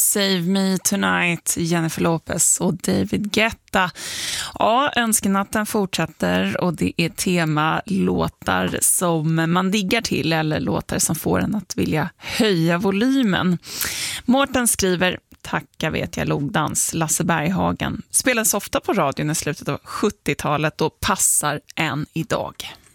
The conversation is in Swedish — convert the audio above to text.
Save Me Tonight, Jennifer Lopez och David Guetta. Ja, önskenatten fortsätter och det är tema låtar som man diggar till eller låtar som får en att vilja höja volymen. Mårten skriver: Tacka vet jag logdans, Lasse Berghagen. Spelas ofta på radion i slutet av 70-talet och passar än idag.